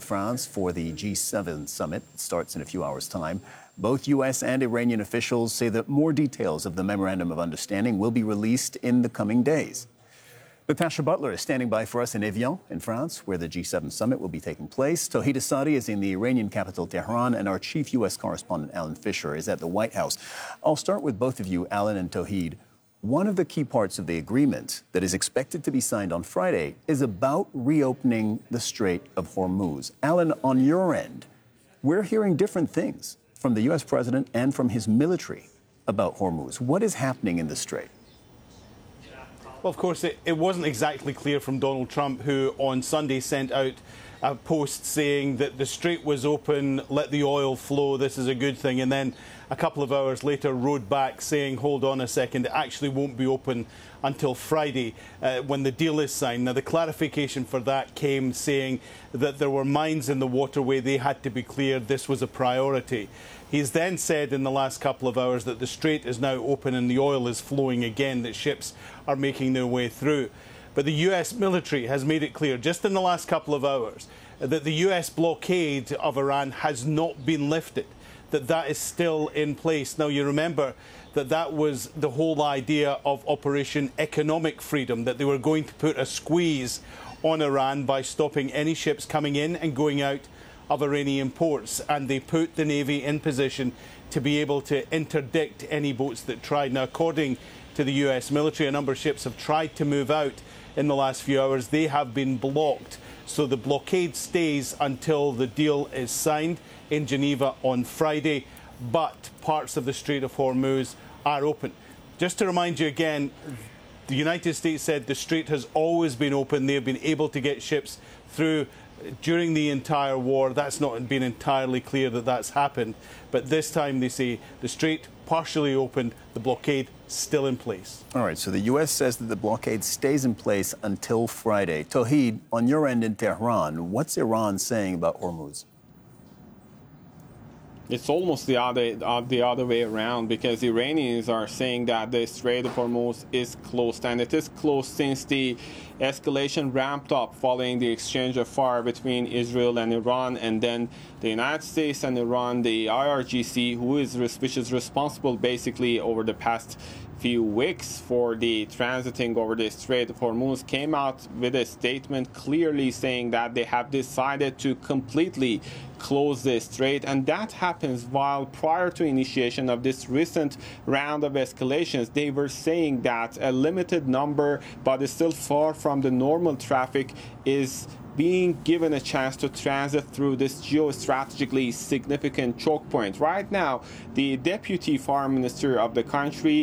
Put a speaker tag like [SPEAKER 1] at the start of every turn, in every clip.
[SPEAKER 1] France for the G7 summit. It starts in a few hours' time. Both U.S. and Iranian officials say that more details of the memorandum of understanding will be released in the coming days. Natasha Butler is standing by for us in Evian, in France, where the G7 summit will be taking place. Tauhid Assadi is in the Iranian capital, Tehran, and our chief U.S. correspondent, Alan Fisher, is at the White House. I'll start with both of you, Alan and Tauhid. One of the key parts of the agreement that is expected to be signed on Friday is about reopening the Strait of Hormuz. Alan, on your end, we're hearing different things from the U.S. president and from his military about Hormuz. What is happening in the strait?
[SPEAKER 2] Well, of course, it wasn't exactly clear from Donald Trump, who on Sunday sent out a post saying that the strait was open, let the oil flow, this is a good thing, and then a couple of hours later rode back saying, hold on a second, it actually won't be open until Friday when the deal is signed. Now, the clarification for that came saying that there were mines in the waterway, they had to be cleared, this was a priority. He's then said in the last couple of hours that the strait is now open and the oil is flowing again, that ships are making their way through. But the US military has made it clear, just in the last couple of hours, that the US blockade of Iran has not been lifted, that is still in place. Now, you remember that was the whole idea of Operation Economic Freedom, that they were going to put a squeeze on Iran by stopping any ships coming in and going out of Iranian ports, and they put the Navy in position to be able to interdict any boats that tried. Now, according to the US military, a number of ships have tried to move out in the last few hours. They have been blocked. So the blockade stays until the deal is signed in Geneva on Friday, but parts of the Strait of Hormuz are open. Just to remind you again, the United States said the strait has always been open. They have been able to get ships through during the entire war. That's not been entirely clear that that's happened. But this time they say the strait partially opened, the blockade still in place.
[SPEAKER 1] All right, so the U.S. says that the blockade stays in place until Friday. Tauhid, on your end in Tehran, what's Iran saying about Hormuz?
[SPEAKER 3] It's almost the other way around, because Iranians are saying that the Strait of Hormuz is closed, and it is closed since the escalation ramped up following the exchange of fire between Israel and Iran, and then the United States and Iran, the IRGC, which is responsible basically over the past few weeks for the transiting over the Strait of Hormuz, came out with a statement clearly saying that they have decided to completely close the strait, and that happens while prior to initiation of this recent round of escalations, they were saying that a limited number, but it's still far from the normal traffic, is being given a chance to transit through this geostrategically significant choke point. Right now, the deputy foreign minister of the country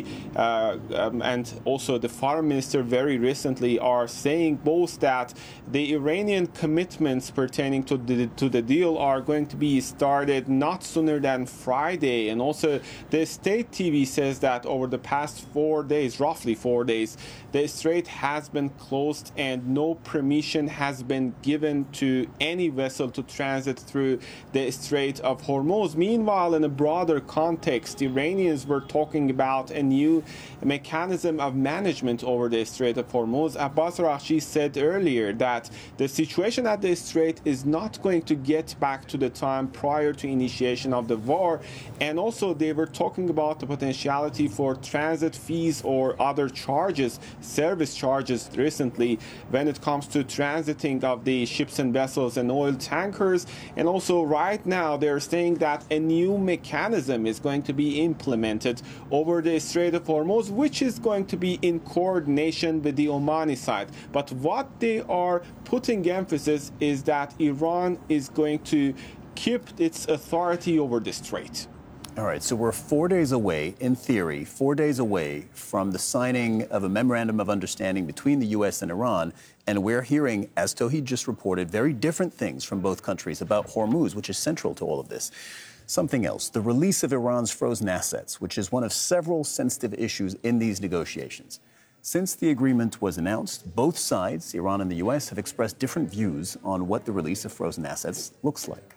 [SPEAKER 3] and also the foreign minister very recently are saying both that the Iranian commitments pertaining to the deal are going to be started not sooner than Friday. And also the state TV says that over the past 4 days, roughly 4 days, the strait has been closed and no permission has been given to any vessel to transit through the Strait of Hormuz. Meanwhile, in a broader context, Iranians were talking about a new mechanism of management over the Strait of Hormuz. Abbas Araghchi said earlier that the situation at the strait is not going to get back to the time prior to initiation of the war, and also they were talking about the potentiality for transit fees or other charges, service charges recently when it comes to transiting of the ships and vessels and oil tankers. And also right now they're saying that a new mechanism is going to be implemented over the Strait of Hormuz, which is going to be in coordination with the Omani side. But what they are putting emphasis is that Iran is going to keep its authority over the strait.
[SPEAKER 1] All right, so we're 4 days away, in theory, 4 days away from the signing of a memorandum of understanding between the U.S. and Iran, and we're hearing, as Tauhid just reported, very different things from both countries about Hormuz, which is central to all of this. Something else, the release of Iran's frozen assets, which is one of several sensitive issues in these negotiations. Since the agreement was announced, both sides, Iran and the U.S., have expressed different views on what the release of frozen assets looks like.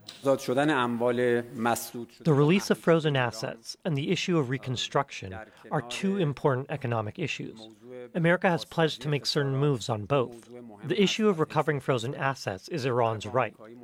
[SPEAKER 4] The release of frozen assets and the issue of reconstruction are two important economic issues. America has pledged to make certain moves on both. The issue of recovering frozen assets is Iran's right.